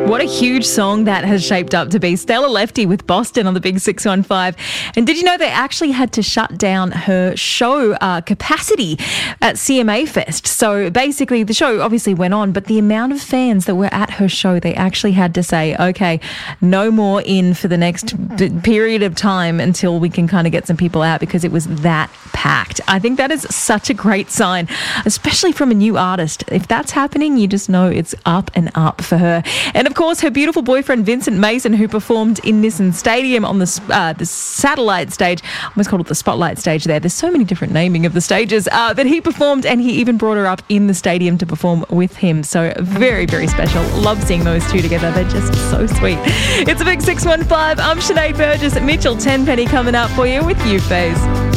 What a huge song that has shaped up to be. Stella Lefty with Boston on the Big 615. And did you know they actually had to shut down her show capacity at CMA Fest? So basically the show obviously went on, but the amount of fans that were at her show, they actually had to say, okay, no more in for the next period of time until we can kind of get some people out, because it was that packed. I think that is such a great sign, especially from a new artist. If that's happening, you just know it's up and up for her. And of course, her beautiful boyfriend, Vincent Mason, who performed in Nissan Stadium on the satellite stage. I almost called it the spotlight stage there. There's so many different naming of the stages that he performed, and he even brought her up in the stadium to perform with him. So very, very special. Love seeing those two together. They're just so sweet. It's a Big 615. I'm Sinead Burgess. Mitchell Tenpenny coming up for you with You Phase.